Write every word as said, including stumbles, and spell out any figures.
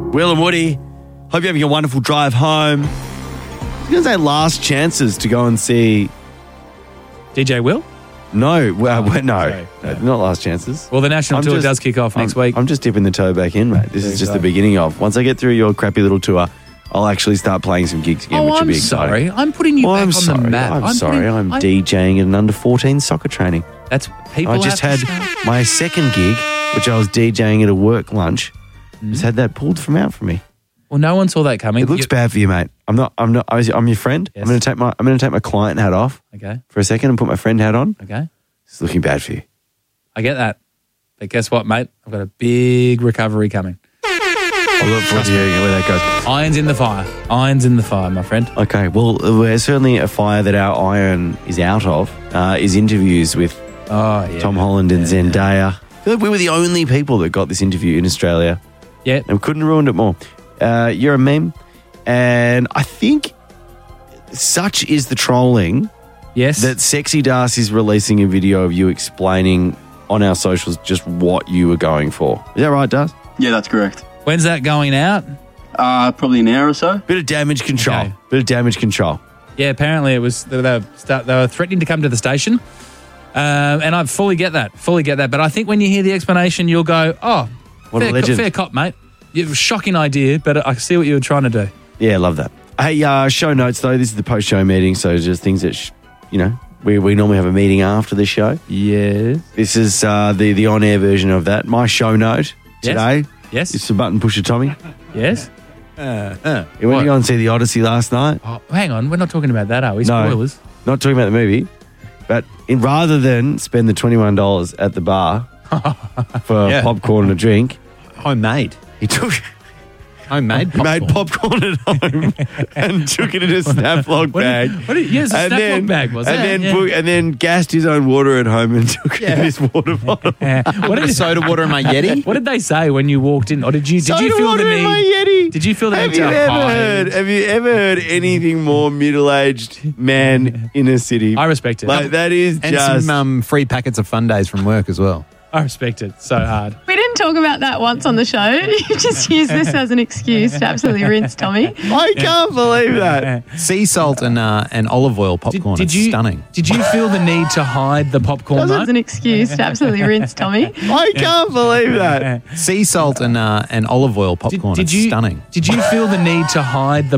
Will and Woody, hope you're having a wonderful drive home. I was going to say last chances to go and see... D J Will? No, well, Oh, no, sorry. no, not last chances. Well, the national I'm tour just- does kick off next I'm, week. I'm just dipping the toe back in, mate. This There is you just go. the beginning of. Once I get through your crappy little tour, I'll actually start playing some gigs again, oh, which will I'm be exciting. sorry. I'm putting you Oh, back I'm on sorry. the map. I'm, sorry. putting- I'm I- DJing at an under fourteen soccer training. That's people I just have had to start- my second gig, which I was DJing at a work lunch. Hmm? Just had that pulled from out from me. Well, no one saw that coming. It looks You- bad for you, mate. I'm not. I'm not. I'm your friend. Yes. I'm going to take my. I'm going to take my client hat off Okay. for a second and put my friend hat on. Okay. It's looking bad for you. I get that. But guess what, mate? I've got a big recovery coming. I look forward to hearing where that goes. Irons in the fire. Irons in the fire, my friend. Okay, well, we're certainly a fire that our iron is out of uh, is interviews with Oh, yeah. Tom Holland and Yeah. Zendaya. I feel like we were the only people that got this interview in Australia, Yeah. and we couldn't have ruined it more. Uh, you're a meme, and I think such is the trolling Yes. that Sexy Darcy is releasing a video of you explaining on our socials just what you were going for. Is that right, Darcy? Yeah, that's correct. When's that going out? Uh, probably an hour or so. Bit of damage control. Okay. Bit of damage control. Yeah, apparently it was they were, start, they were threatening to come to the station, um, and I fully get that, fully get that. But I think when you hear the explanation, you'll go, "Oh, What a fair, legend. fair cop, mate. You have a shocking idea, but I see what you were trying to do." Yeah, love that. Hey, uh, show notes though. This is the post-show meeting, so just things that sh- you know we we normally have a meeting after the show. Yes. This is uh, the the on-air version of that. My show note Yes. today. Yes. It's the button pusher Tommy. Yes. You went to What? go and see the Odyssey last night. Oh, hang on, we're not talking about that, are we? No. Spoilers. Not talking about the movie, but in, rather than spend the twenty-one dollars at the bar for Yeah. popcorn and a drink, Homemade. he took Homemade he popcorn. made popcorn at home and took it in a Snaplock What bag. did, what did, yes, a and Snaplock then, bag was and it? then Yeah. book- and then gassed his own water at home and took it in his water bottle. Yeah. What Bit of did soda water in my Yeti. What did they say when you walked in? Or did you did Soda you feel water the in need? my Yeti. Did you feel the Have need you to ever hide? heard? Have you ever heard anything more middle-aged man in a city? I respect it. Like that is And just. some um, free packets of fun days from work as well. I respect it so hard. We didn't talk about that once on the show. You just use this as an excuse to absolutely rinse Tommy. I can't believe that. Sea salt and uh, and olive oil popcorn. Did, it's did you stunning. Did you feel the need to hide the popcorn? As though? an excuse to absolutely rinse Tommy. I can't believe that. Sea salt and uh, and olive oil Did, popcorn. did it's you stunning. Did you feel the need to hide the